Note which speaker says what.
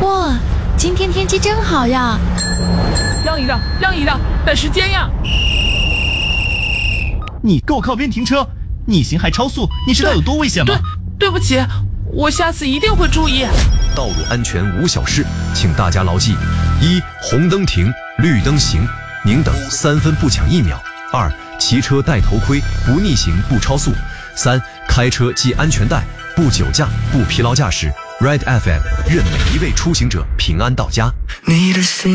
Speaker 1: 哇，今天天气真好呀！
Speaker 2: 让一让，让一让，赶时间呀！
Speaker 3: 你给我靠边停车！逆行还超速，你知道有多危险吗？
Speaker 2: 对不起，我下次一定会注意。
Speaker 4: 道路安全无小事，请大家牢记：一、红灯停，绿灯行，宁等3分不抢1秒；二、骑车戴头盔，不逆行不超速；三、开车系安全带，不酒驾不疲劳驾驶。Ride FM 愿每一位出行者平安到家。你的心